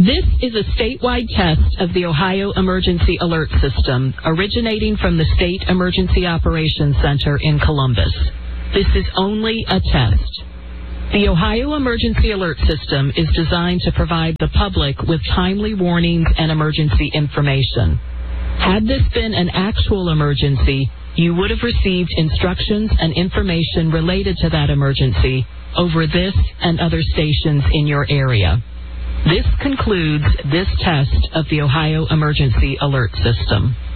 This is a statewide test of the Ohio Emergency Alert System, originating from the State Emergency Operations Center in Columbus. This is only a test. The Ohio Emergency Alert System is designed to provide the public with timely warnings and emergency information. Had this been an actual emergency, you would have received instructions and information related to that emergency over this and other stations in your area. This concludes this test of the Ohio Emergency Alert System.